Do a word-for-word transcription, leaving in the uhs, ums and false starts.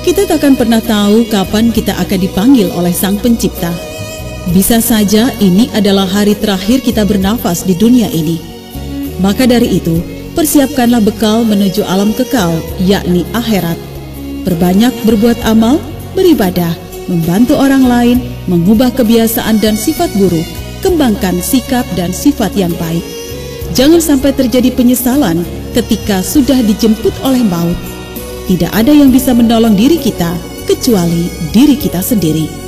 Kita takkan pernah tahu kapan kita akan dipanggil oleh Sang Pencipta. Bisa saja ini adalah hari terakhir kita bernafas di dunia ini. Maka dari itu, persiapkanlah bekal menuju alam kekal, yakni akhirat. Perbanyak berbuat amal, beribadah, membantu orang lain, mengubah kebiasaan dan sifat buruk, kembangkan sikap dan sifat yang baik. Jangan sampai terjadi penyesalan ketika sudah dijemput oleh maut. Tidak ada yang bisa menolong diri kita kecuali diri kita sendiri.